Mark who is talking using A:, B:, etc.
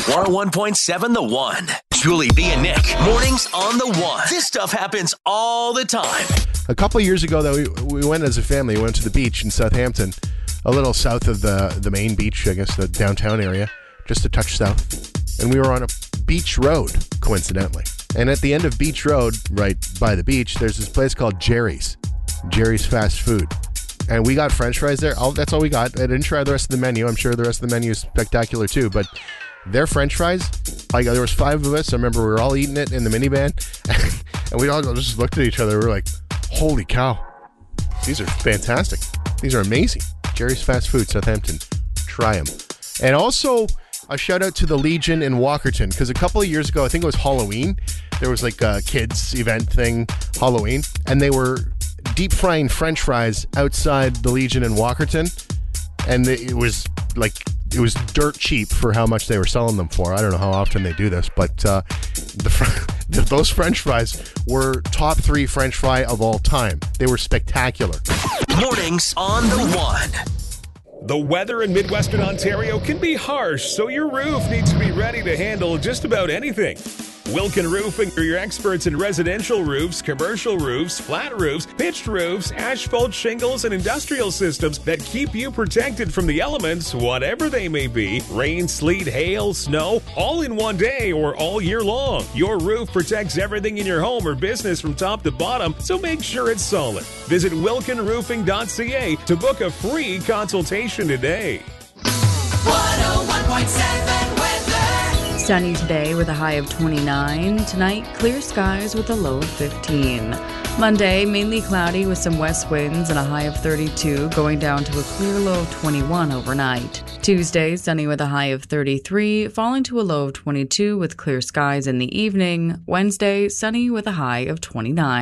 A: 101.7 The One. Julie B and Nick. Mornings on The One. This stuff happens all the time.
B: A couple of years ago, though, we went as a family. We went to the beach in Southampton, a little south of the main beach, I guess, the downtown area, just a touch south. And we were on a beach road, coincidentally. And at the end of Beach Road, right by the beach, there's this place called Jerry's Fast Food. And we got French fries there. That's all we got. I didn't try the rest of the menu. I'm sure the rest of the menu is spectacular too. But their French fries, there was 5 of us. I remember we were all eating it in the minivan. And we all just looked at each other. We were like, holy cow. These are fantastic. These are amazing. Jerry's Fast Food, Southampton. Try them. And also, a shout out to the Legion in Walkerton. Because a couple of years ago, I think it was Halloween. There was like a kids event thing, Halloween. And they were deep frying French fries outside the Legion in Walkerton, and it was dirt cheap for how much they were selling them for. I don't know how often they do this, but those French fries were top 3 French fry of all time. They were spectacular.
A: Mornings on The One.
C: The weather in Midwestern Ontario can be harsh, so your roof needs to be ready to handle just about anything. Wilkin Roofing are your experts in residential roofs, commercial roofs, flat roofs, pitched roofs, asphalt shingles, and industrial systems that keep you protected from the elements, whatever they may be. Rain, sleet, hail, snow, all in one day or all year long. Your roof protects everything in your home or business from top to bottom, so make sure it's solid. Visit wilkinroofing.ca to book a free consultation today.
D: 101.7 Sunny today with a high of 29. Tonight, clear skies with a low of 15. Monday, mainly cloudy with some west winds and a high of 32, going down to a clear low of 21 overnight. Tuesday, sunny with a high of 33, falling to a low of 22 with clear skies in the evening. Wednesday, sunny with a high of 29.